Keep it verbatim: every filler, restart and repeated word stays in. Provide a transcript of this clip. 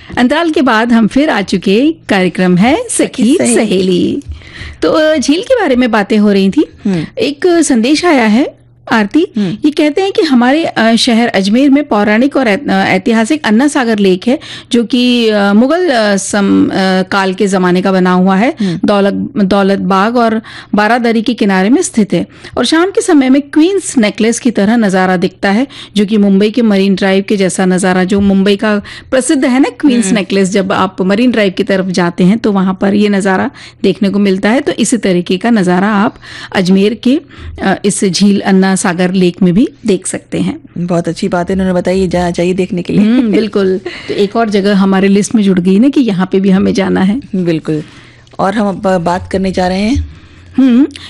अंतराल के बाद हम फिर आ चुके। कार्यक्रम है सखी सहेली। सहेली। तो अ, झील के बारे में बातें हो रही थी। एक संदेश आया है आरती, ये कहते हैं कि हमारे अ, शहर अजमेर में पौराणिक और ऐत- अ, ऐतिहासिक अन्ना सागर लेक है, जो कि अ, मुगल अ, सम अ, काल के जमाने का बना हुआ है। दौलत दौलत बाग और बारादरी के किनारे में स्थित है और शाम के समय में क्वींस नेकलेस की तरह नज़ारा दिखता है, जो कि मुंबई के मरीन ड्राइव के जैसा नज़ारा, जो मुंबई का प्रसिद्ध है ना क्वींस नेकलेस, जब आप मरीन ड्राइव की तरफ जाते हैं तो वहां पर ये नज़ारा देखने को मिलता है। तो इसी तरीके का नज़ारा आप अजमेर के अ, इस झील अन्ना सागर लेक में भी देख सकते हैं। बहुत अच्छी बात है, उन्होंने बताई, जाना चाहिए देखने के लिए। हम्म, बिल्कुल। तो एक और जगह हमारे लिस्ट में जुड़ गई ना कि यहाँ पे भी हमें जाना है। बिल्कुल। और हम अब बात करने जा रहे हैं हम्म